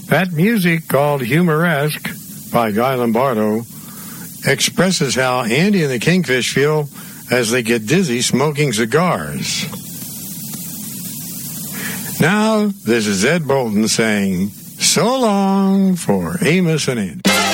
That music, called Humoresque by Guy Lombardo, expresses how Andy and the Kingfish feel as they get dizzy smoking cigars. Now, this is Ed Bolton saying, so long for Amos and Andy.